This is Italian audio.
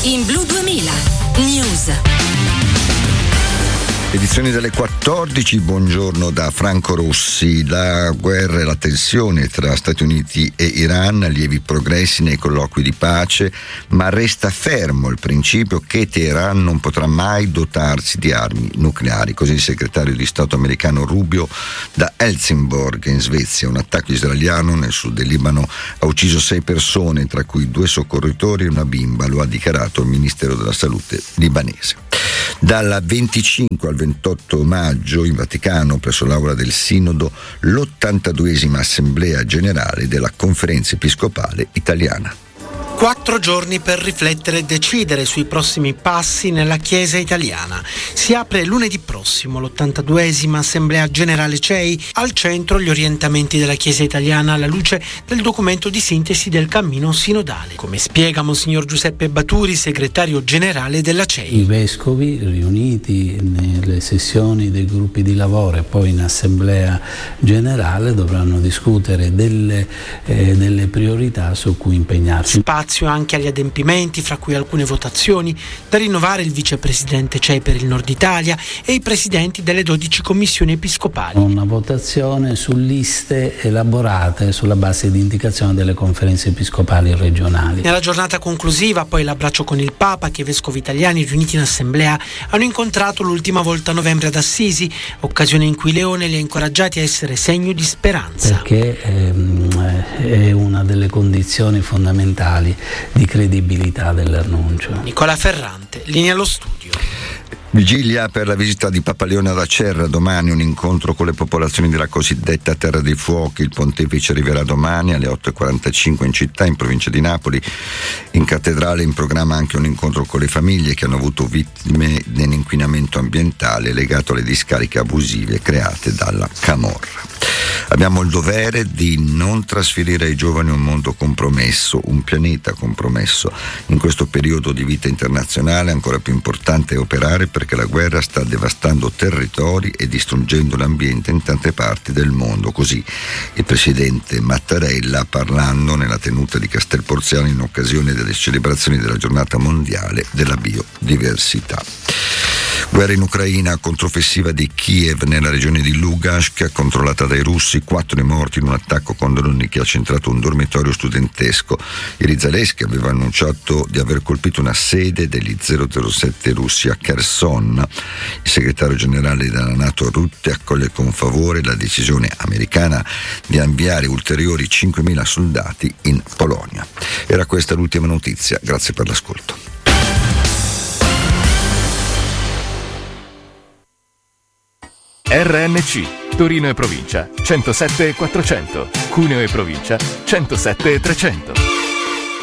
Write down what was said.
in Blu 2000 News. Edizioni delle 14, buongiorno da Franco Rossi. La guerra e la tensione tra Stati Uniti e Iran, lievi progressi nei colloqui di pace, ma resta fermo il principio che Teheran non potrà mai dotarsi di armi nucleari. Così il segretario di Stato americano Rubio da Helsingborg in Svezia. Un attacco israeliano nel sud del Libano ha ucciso 6 persone, tra cui 2 soccorritori e una bimba, lo ha dichiarato il Ministero della Salute libanese. Dal 25 al 28 maggio in Vaticano, presso l'Aula del Sinodo, l'82esima Assemblea Generale della Conferenza Episcopale Italiana. 4 giorni per riflettere e decidere sui prossimi passi nella Chiesa italiana. Si apre lunedì prossimo l'82esima Assemblea Generale CEI, al centro gli orientamenti della Chiesa italiana alla luce del documento di sintesi del cammino sinodale, come spiega Monsignor Giuseppe Baturi, segretario generale della CEI. I vescovi riuniti nelle sessioni dei gruppi di lavoro e poi in Assemblea Generale dovranno discutere delle priorità su cui impegnarsi. Spazio anche agli adempimenti, fra cui alcune votazioni da rinnovare il vicepresidente CEI per il Nord Italia e i presidenti delle 12 commissioni episcopali. Una votazione su liste elaborate sulla base di indicazioni delle conferenze episcopali regionali. Nella giornata conclusiva poi l'abbraccio con il Papa, che i vescovi italiani riuniti in assemblea hanno incontrato l'ultima volta a novembre ad Assisi, occasione in cui Leone li ha incoraggiati a essere segno di speranza. Perché è una delle condizioni fondamentali di credibilità dell'annuncio. Nicola Ferrante, linea allo studio. Vigilia per la visita di Papa Leone ad Acerra, domani un incontro con le popolazioni della cosiddetta Terra dei Fuochi. Il pontefice arriverà domani alle 8:45 in città, in provincia di Napoli. In cattedrale in programma anche un incontro con le famiglie che hanno avuto vittime dell'inquinamento ambientale legato alle discariche abusive create dalla camorra. Abbiamo il dovere di non trasferire ai giovani un mondo compromesso, un pianeta compromesso. In questo periodo di vita internazionale ancora più importante è operare perché la guerra sta devastando territori e distruggendo l'ambiente in tante parti del mondo. Così il presidente Mattarella, parlando nella tenuta di Castel Porziano in occasione delle celebrazioni della giornata mondiale della biodiversità. Guerra in Ucraina, controffensiva di Kiev nella regione di Lugansk, controllata dai russi, 4 morti in un attacco con droni che ha centrato un dormitorio studentesco. Ieri Zelensky aveva annunciato di aver colpito una sede degli 007 russi a Kherson. Il segretario generale della NATO Rutte accoglie con favore la decisione americana di inviare ulteriori 5.000 soldati in Polonia. Era questa l'ultima notizia, grazie per l'ascolto. RNC, Torino e provincia, 107 400, Cuneo e provincia, 107 300.